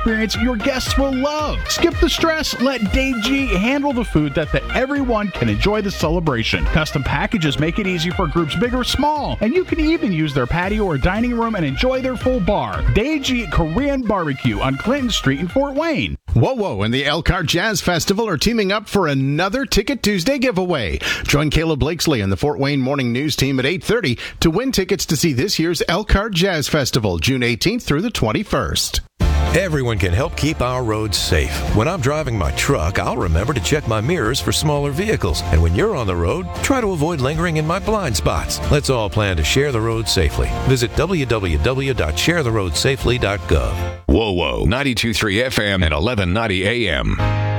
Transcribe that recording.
experience your guests will love. Skip the stress. Let Dave G handle the food that everyone can enjoy the celebration. Custom packages make it easy for groups big or small, and you can even use their patio or dining room and enjoy their full bar. Dave G Korean Barbecue on Clinton Street in Fort Wayne. Whoa and the Elkhart Jazz Festival are teaming up for another Ticket Tuesday giveaway. Join Caleb Blakesley and the Fort Wayne Morning News team at 8:30 to win tickets to see this year's Elkhart Jazz Festival, June 18th through the 21st. Everyone can help keep our roads safe. When I'm driving my truck, I'll remember to check my mirrors for smaller vehicles. And when you're on the road, try to avoid lingering in my blind spots. Let's all plan to share the road safely. Visit www.sharetheroadsafely.gov. Whoa, 92.3 FM and 1190 AM.